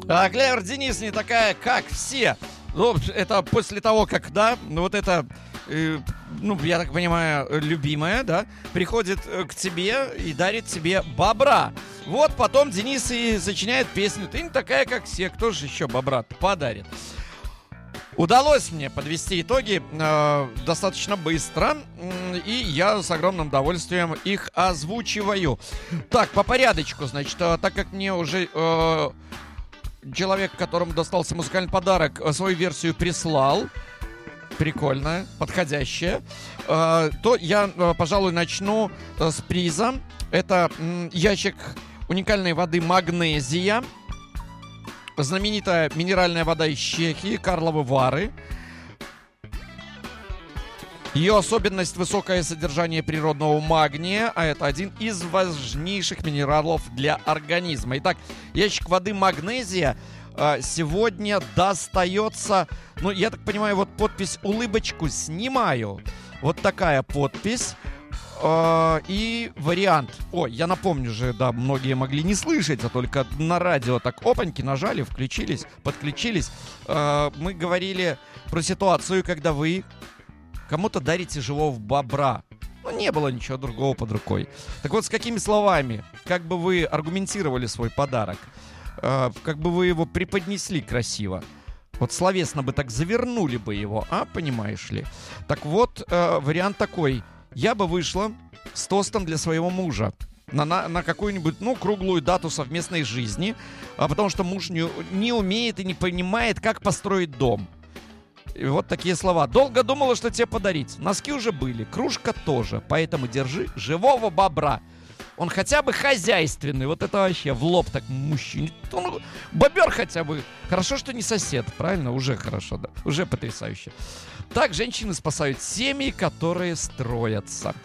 А Клевер Денис не такая, как все. Ну, это после того, как, да, вот это, ну, я так понимаю, любимая, да, приходит к тебе и дарит тебе бобра. Вот потом Денис и сочиняет песню. Ты не такая, как все, кто же еще бобра подарит? Удалось мне подвести итоги достаточно быстро, и я с огромным удовольствием их озвучиваю. Так, по порядочку, значит, так как мне уже человек, которому достался музыкальный подарок, свою версию прислал, прикольная, подходящая, то я, пожалуй, начну с приза. Это ящик уникальной воды «Магнезия». Знаменитая минеральная вода из Чехии, Карловы Вары. Ее особенность — высокое содержание природного магния, а это один из важнейших минералов для организма. Итак, ящик воды «Магнезия» сегодня достается, ну, я так понимаю, вот подпись «Улыбочку» снимаю. Вот такая подпись. И вариант. Ой, я напомню же, да, многие могли не слышать, а только на радио так опаньки нажали, включились, подключились. Мы говорили про ситуацию, когда вы кому-то дарите живого бобра. Ну, не было ничего другого под рукой. Так вот, с какими словами, как бы вы аргументировали свой подарок? Как бы вы его преподнесли красиво? Вот словесно бы так завернули бы его, понимаешь ли? Так вот, вариант такой. Я бы вышла с тостом для своего мужа на какую-нибудь, ну, круглую дату совместной жизни, потому что муж не умеет и не понимает, как построить дом. И вот такие слова. Долго думала, что тебе подарить. Носки уже были, кружка тоже, поэтому держи живого бобра. Он хотя бы хозяйственный. Вот это вообще в лоб так мужчине. Он, бобер хотя бы. Хорошо, что не сосед, правильно? Уже хорошо, да. Уже потрясающе. Так женщины спасают семьи, которые строятся.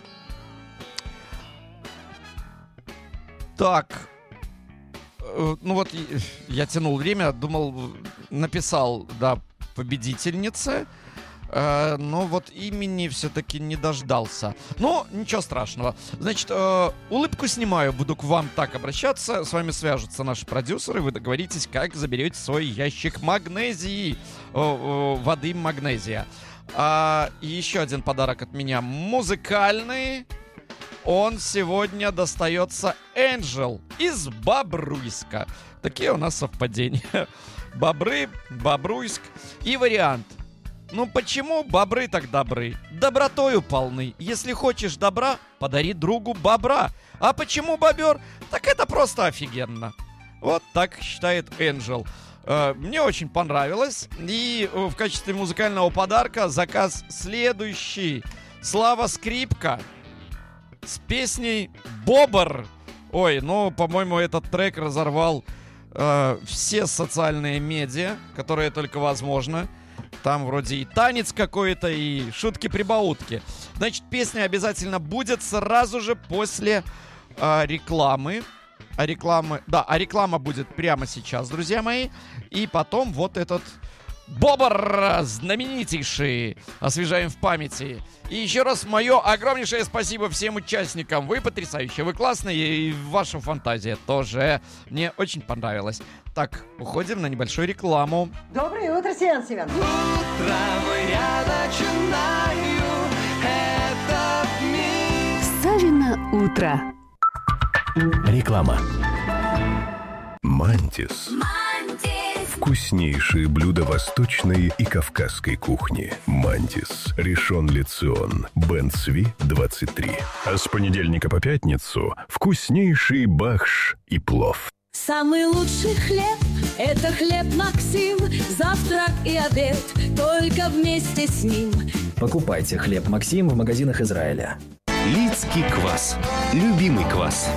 Так. Ну вот, я тянул время, думал, написал, да, победительница. Но вот имени все-таки не дождался. Ну, ничего страшного. Значит, улыбку снимаю, буду к вам так обращаться. С вами свяжутся наши продюсеры. Вы договоритесь, как заберете свой ящик магнезии, воды «Магнезия». И еще один подарок от меня музыкальный. Он сегодня достается Angel из Бобруйска. Такие у нас совпадения. Бобры, Бобруйск. И вариант. Ну почему бобры так добры? Добротою полны. Если хочешь добра, подари другу бобра. А почему бобер? Так это просто офигенно. Вот так считает Angel. Мне очень понравилось. И в качестве музыкального подарка заказ следующий. Слава Скрипка с песней «Бобр». Ой, ну, по-моему, этот трек разорвал все социальные медиа, которые только возможно. Там вроде и танец какой-то, и шутки-прибаутки. Значит, песня обязательно будет сразу же после рекламы. А реклама будет прямо сейчас, друзья мои. И потом вот этот бобр знаменитейший освежаем в памяти. И еще раз мое огромнейшее спасибо всем участникам. Вы потрясающие, вы классные, и ваша фантазия тоже мне очень понравилась. Так, уходим на небольшую рекламу. Доброе утро, Семен Семенович. Утром я начинаю этот миг. Савино утро. Реклама. Мантис. Вкуснейшие блюда восточной и кавказской кухни. Мантис, Ришон Ле Цион, Бен Цви, 23. А с понедельника по пятницу вкуснейший бахш и плов. Самый лучший хлеб – это хлеб Максим. Завтрак и обед только вместе с ним. Покупайте хлеб Максим в магазинах Израиля. Лидский квас. Любимый квас.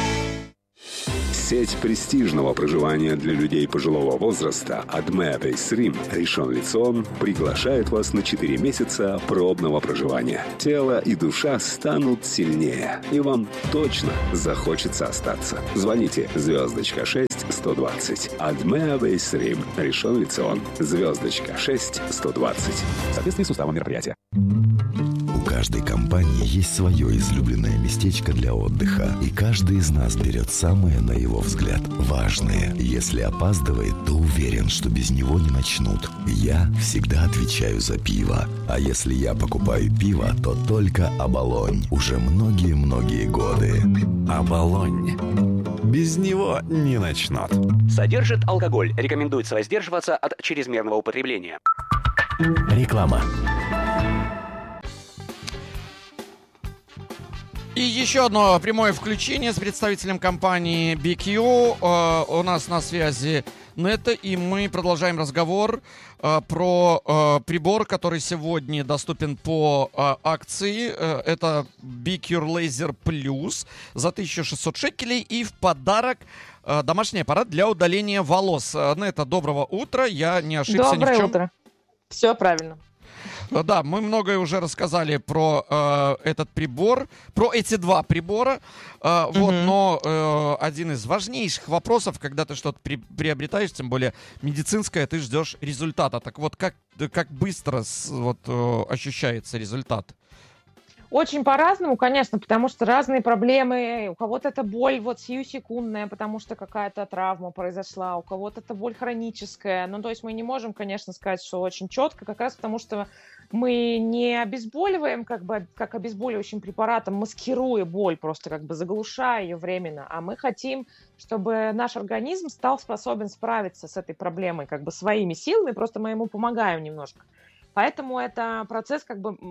Сеть престижного проживания для людей пожилого возраста Adme Base Rim Ришон Ле Цион приглашает вас на 4 месяца пробного проживания. Тело и душа станут сильнее, и вам точно захочется остаться. Звоните звездочка 6 120 Adme Base Rim Ришон Ле Цион звездочка 6 120. В соответствии с уставом мероприятия. каждой компании есть свое излюбленное местечко для отдыха, и каждый из нас берет самое, на его взгляд, важное. Если опаздывает, то уверен, что без него не начнут. Я всегда отвечаю за пиво. А если я покупаю пиво, то только «Оболонь». Уже многие-многие годы. «Оболонь». Без него не начнут. Содержит алкоголь. Рекомендуется воздерживаться от чрезмерного употребления. Реклама. И еще одно прямое включение с представителем компании BQ. У нас на связи Нета, и мы продолжаем разговор про прибор, который сегодня доступен по акции. Это BQ Laser Plus за 1600 шекелей, и в подарок домашний аппарат для удаления волос. Нета, доброго утра. Я не ошибся ни в чем. Доброе утро. Все правильно. Да, мы многое уже рассказали про этот прибор, про эти два прибора. Вот, но один из важнейших вопросов, когда ты что-то приобретаешь, тем более медицинское, ты ждешь результата. Так вот, как быстро ощущается результат? Очень по-разному, конечно, потому что разные проблемы. У кого-то это боль сиюсекундная, потому что какая-то травма произошла, у кого-то это боль хроническая. Ну, то есть мы не можем, конечно, сказать, что очень четко, как раз потому что мы не обезболиваем, как обезболивающим препаратом, маскируя боль, просто заглушая ее временно, а мы хотим, чтобы наш организм стал способен справиться с этой проблемой своими силами, просто мы ему помогаем немножко. Поэтому это процесс,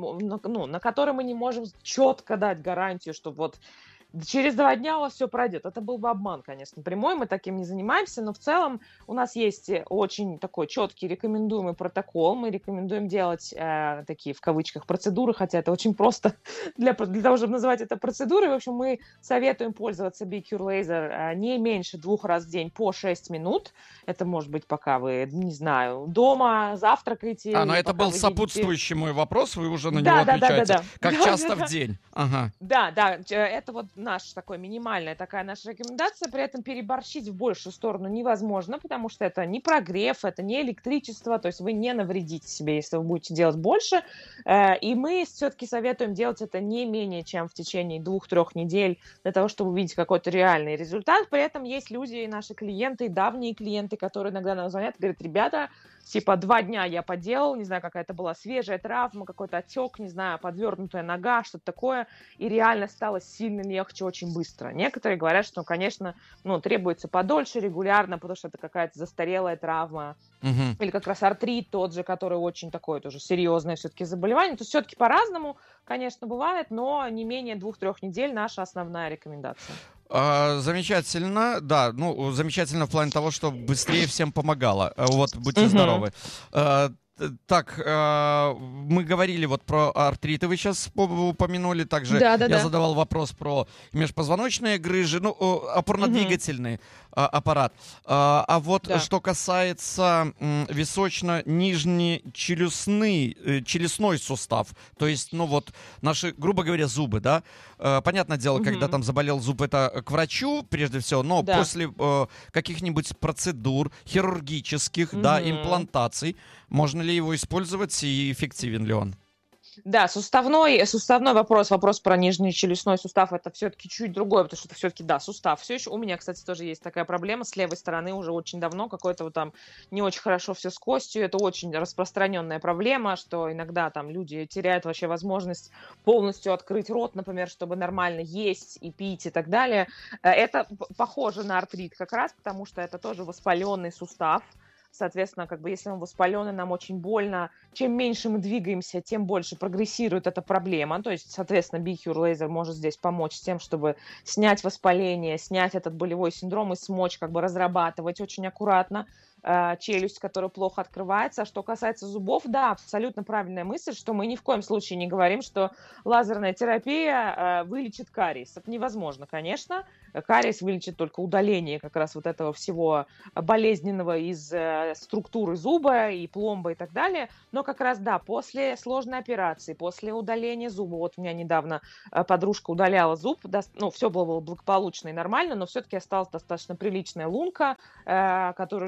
на который мы не можем четко дать гарантию, что через 2 дня у вас все пройдет. Это был бы обман, конечно, прямой, мы таким не занимаемся, но в целом у нас есть очень такой четкий рекомендуемый протокол. Мы рекомендуем делать такие, в кавычках, процедуры, хотя это очень просто для того, чтобы называть это процедурой. В общем, мы советуем пользоваться BQ Laser не меньше 2 раз в день по 6 минут. Это может быть, пока вы, не знаю, дома завтракаете. Но это был сопутствующий мой вопрос, вы уже на него отвечаете. Да. Как часто в день? Ага. Да, это наша такая минимальная наша рекомендация. При этом переборщить в большую сторону невозможно, потому что это не прогрев, это не электричество, то есть вы не навредите себе, если вы будете делать больше. И мы все-таки советуем делать это не менее чем в течение 2-3 недель для того, чтобы увидеть какой-то реальный результат. При этом есть люди, наши клиенты, давние клиенты, которые иногда нам звонят и говорят: ребята, 2 дня я поделал, не знаю, какая-то была свежая травма, какой-то отек, не знаю, подвернутая нога, что-то такое, и реально стало сильно легче очень быстро. Некоторые говорят, что, конечно, требуется подольше, регулярно, потому что это какая-то застарелая травма, или как раз артрит тот же, который очень такое тоже серьезное все-таки заболевание. То есть все-таки по-разному, конечно, бывает, но не менее 2-3 недель наша основная рекомендация. Замечательно, да, замечательно в плане того, что быстрее всем помогало. Будьте здоровы. Так, мы говорили про артриты, вы сейчас упомянули, также я задавал вопрос про межпозвоночные грыжи, опорно-двигательный аппарат. Что касается височно-нижний челюстной сустав, то есть, наши, грубо говоря, зубы, да, понятное дело, когда там заболел зуб, это к врачу, прежде всего, но после каких-нибудь процедур хирургических, имплантаций, можно ли его использовать и эффективен ли он? Да, суставной вопрос про нижний челюстной сустав, это все-таки чуть другое, потому что это все-таки, сустав. Все еще у меня, кстати, тоже есть такая проблема с левой стороны уже очень давно, какое-то там не очень хорошо все с костью, это очень распространенная проблема, что иногда там люди теряют вообще возможность полностью открыть рот, например, чтобы нормально есть и пить и так далее. Это похоже на артрит как раз, потому что это тоже воспаленный сустав. Соответственно, если он воспаленный, нам очень больно. Чем меньше мы двигаемся, тем больше прогрессирует эта проблема. То есть, соответственно, BQ Laser может здесь помочь с тем, чтобы снять воспаление, снять этот болевой синдром и смочь разрабатывать очень аккуратно челюсть, которая плохо открывается. А что касается зубов, да, абсолютно правильная мысль, что мы ни в коем случае не говорим, что лазерная терапия вылечит кариес. Это невозможно, конечно. Кариес вылечит только удаление как раз этого всего болезненного из структуры зуба и пломбы и так далее. Но как раз, после сложной операции, после удаления зуба, у меня недавно подружка удаляла зуб, все было благополучно и нормально, но все-таки осталась достаточно приличная лунка, которую решили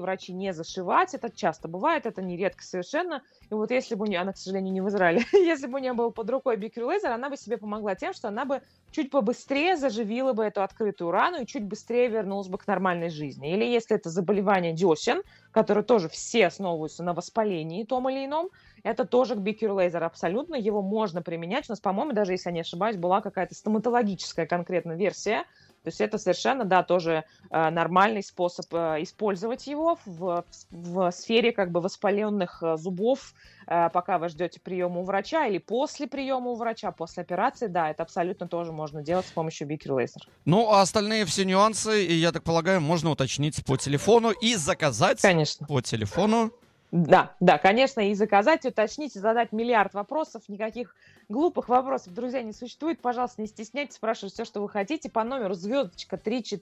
врачи не зашивать. Это часто бывает, это не редко совершенно. И вот если бы у нее, она, к сожалению, не в Израиле, если бы у нее был под рукой BQ Laser, она бы себе помогла тем, что она бы чуть побыстрее заживила бы эту открытую рану и чуть быстрее вернулась бы к нормальной жизни. Или если это заболевание десен, которые тоже все основываются на воспалении том или ином, это тоже к BQ Laser абсолютно, его можно применять. У нас, по-моему, даже, если я не ошибаюсь, была какая-то стоматологическая конкретно версия. То есть это совершенно, да, тоже нормальный способ использовать его в сфере как бы воспаленных зубов, пока вы ждете приема у врача или после приема у врача, после операции, да, это абсолютно тоже можно делать с помощью BQ Laser. Ну, а остальные все нюансы, и, я так полагаю, можно уточнить по телефону и заказать. Конечно. По телефону. Да, конечно, и заказать, уточнить, и задать миллиард вопросов, никаких глупых вопросов, друзья, не существует. Пожалуйста, не стесняйтесь, спрашивайте все, что вы хотите. По номеру звездочка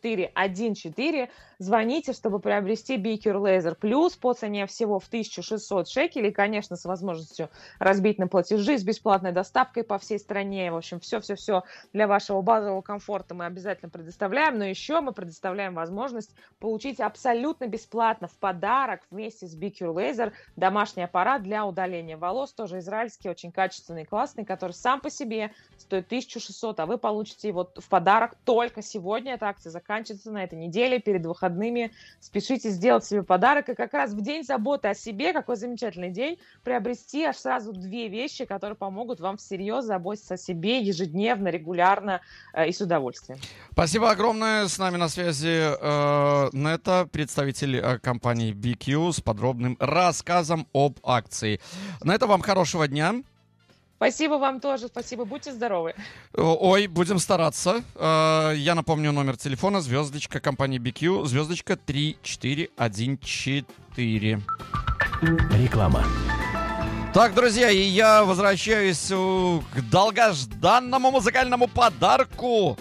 3414 звоните, чтобы приобрести BQ Laser Plus по цене всего в 1600 шекелей. Конечно, с возможностью разбить на платежи, с бесплатной доставкой по всей стране. В общем, все для вашего базового комфорта мы обязательно предоставляем. Но еще мы предоставляем возможность получить абсолютно бесплатно в подарок вместе с BQ Laser домашний аппарат для удаления волос. Тоже израильский, очень качественный, классный, который сам по себе стоит 1600, а вы получите его в подарок только сегодня. Эта акция заканчивается на этой неделе, перед выходными. Спешите сделать себе подарок. И как раз в день заботы о себе, какой замечательный день, приобрести аж сразу две вещи, которые помогут вам всерьез заботиться о себе ежедневно, регулярно и с удовольствием. Спасибо огромное. С нами на связи Нета, представитель компании BQ, с подробным рассказом об акции. Нета, вам хорошего дня. Спасибо вам тоже, спасибо, будьте здоровы. Ой, будем стараться. Я напомню номер телефона, звездочка компании BQ, звездочка 3414. Реклама. Так, друзья, и я возвращаюсь к долгожданному музыкальному подарку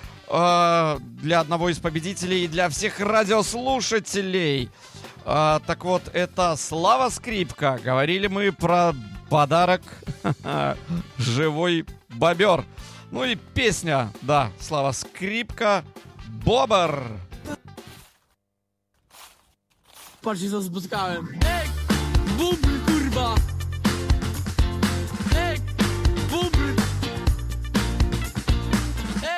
для одного из победителей и для всех радиослушателей. Так вот, это Слава Скрипка. Говорили мы про подарок «Живой бобер». Ну и песня, да, Слава Скрипка, «Бобр». Patrz, się to spotkałem. Ej, bum!